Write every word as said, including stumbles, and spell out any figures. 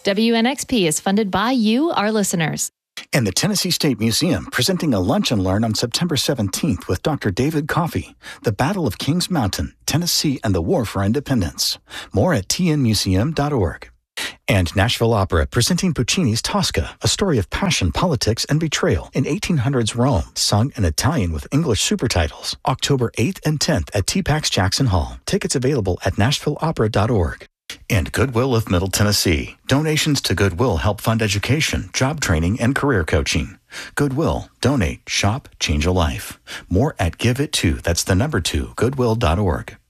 W N X P is funded by you, our listeners. And the Tennessee State Museum presenting a Lunch and Learn on September seventeenth with Doctor David Coffey, The Battle of Kings Mountain, Tennessee and the War for Independence. More at t n museum dot org. And Nashville Opera presenting Puccini's Tosca, a story of passion, politics, and betrayal in eighteen hundreds Rome, sung in Italian with English supertitles. October eighth and tenth at T PAX Jackson Hall. Tickets available at nashville opera dot org. And Goodwill of Middle Tennessee. Donations to Goodwill help fund education, job training, and career coaching. Goodwill. Donate. Shop. Change a life. More at Give It To. That's the number two, goodwill dot org.